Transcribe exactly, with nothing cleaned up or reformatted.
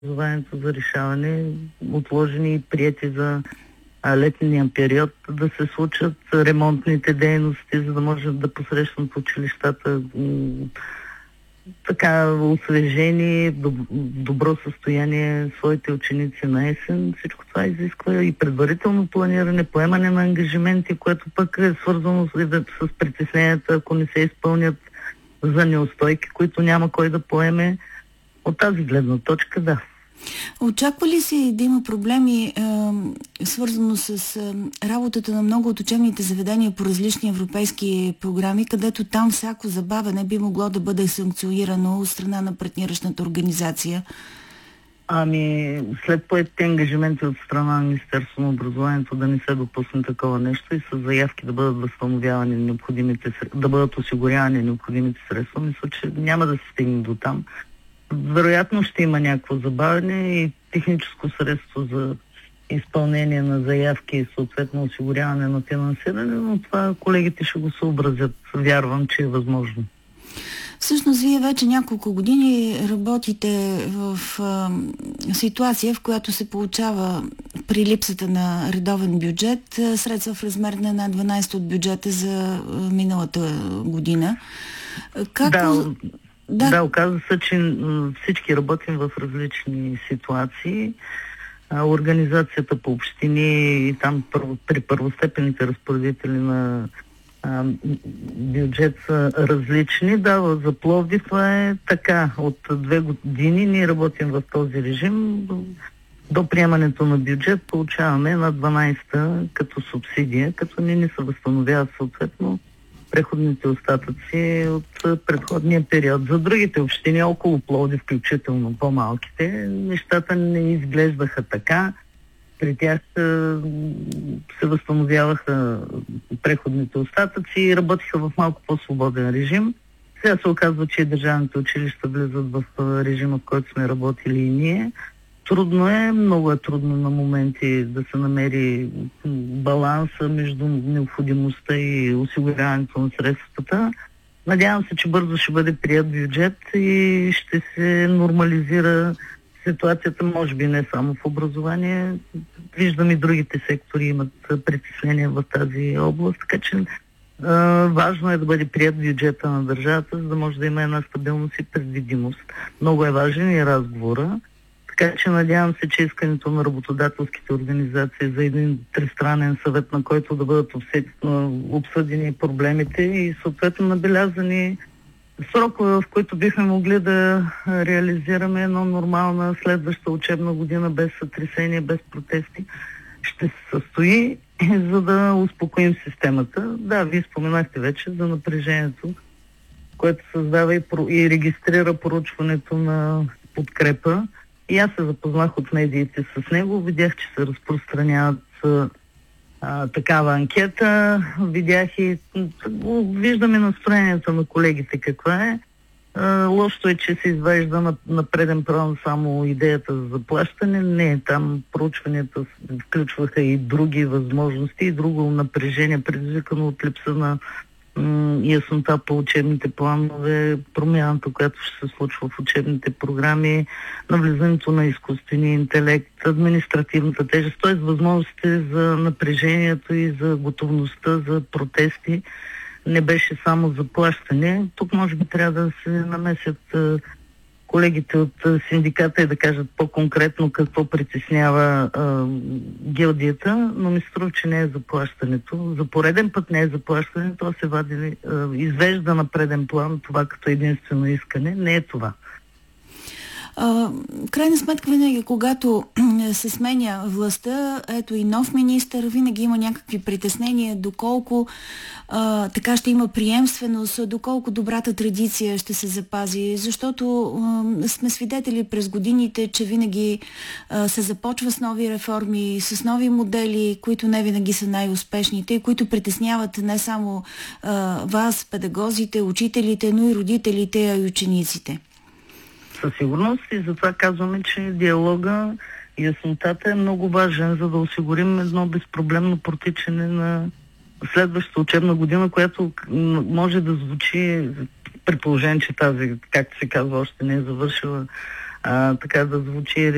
образованието за решаване, отложени и прияти за летния период, да се случат ремонтните дейности, за да може да посрещнат училищата така освежени, в добро състояние своите ученици на есен. Всичко това изисква и предварително планиране, поемане на ангажименти, което пък е свързано с, с притесненията, ако не се изпълнят, за неустойки, които няма кой да поеме. От тази гледна точка, да. Очаква ли се да има проблеми е, свързано с е, работата на много от учебните заведения по различни европейски програми, където там всяко забавяне би могло да бъде санкционирано от страна на партниращата организация? Ами, след поетите ангажименти от страна на Министерството на образованието да не се допусне такова нещо и с заявки да бъдат възстановявани необходимите, да бъдат осигурявани необходимите средства, мисля, че няма да се стигне до там. Вероятно ще има някакво забавяне и техническо средство за изпълнение на заявки и съответно осигуряване на финансиране, но това колегите ще го съобразят. Вярвам, че е възможно. Всъщност, вие вече няколко години работите в а, ситуация, в която се получава при липсата на редовен бюджет средства в размер на една дванадесета от бюджета за а, миналата година. Как... Да, да. да, оказва се, че всички работим в различни ситуации. А, организацията по общини и там първо, при първостепенните разпоредители на а, бюджет са различни. Да, за Пловдив това е така. От две години ние работим в този режим. До приемането на бюджет получаваме на дванадесета като субсидия, като ни не се възстановяват съответно преходните остатъци от предходния период. За другите общини, около Пловдив, включително по-малките, нещата не изглеждаха така. При тях се възстановяваха преходните остатъци и работиха в малко по-свободен режим. Сега се оказва, че и държавните училища влизат в режима, в който сме работили и ние. Трудно е, много е трудно на моменти да се намери баланса между необходимостта и осигуряването на средствата. Надявам се, че бързо ще бъде прият бюджет и ще се нормализира ситуацията, може би не само в образование. Виждам и другите сектори имат притеснения в тази област, така че е, важно е да бъде прият бюджета на държавата, за да може да има една стабилност и предвидимост. Много е важен и разговора. Така че надявам се, че искането на работодателските организации за един тристранен съвет, на който да бъдат обсъдени проблемите и съответно набелязани срокове, в които бихме могли да реализираме една нормална следваща учебна година без сътресение, без протести, ще се състои, за да успокоим системата. Да, вие споменахте вече за напрежението, което създава и, и регистрира проучването на подкрепа. И аз се запознах от медиите с него, видях, че се разпространяват а, такава анкета, видях и виждаме настроението на колегите каква е. А, лошото е, че се извежда на, на преден план само идеята за заплащане. Не, там проучванията включваха и други възможности, и друго напрежение, предизвикано от липса на яснота по учебните планове, промяната, която ще се случва в учебните програми, навлизането на изкуствения интелект, административната тежест, т.е. възможностите за напрежението и за готовността за протести не беше само заплащане. Тук може би трябва да се намесят колегите от синдиката и да кажат по-конкретно какво притеснява а, гилдията, но ми струва, че не е заплащането. За пореден път не е заплащането, а се вади, а, извежда на преден план това като единствено искане. Не е това. Uh, крайна сметка, винаги, когато се сменя властта, ето и нов министър, винаги има някакви притеснения, доколко uh, така ще има приемственост, доколко добрата традиция ще се запази, защото uh, сме свидетели през годините, че винаги uh, се започва с нови реформи, с нови модели, които не винаги са най-успешните, които притесняват не само uh, вас, педагозите, учителите, но и родителите, а и учениците. Със сигурност и затова казваме, че диалога и яснотата е много важен, за да осигурим едно безпроблемно протичане на следващата учебна година, която може да звучи, при положение, че тази, както се казва, още не е завършила, а, така да звучи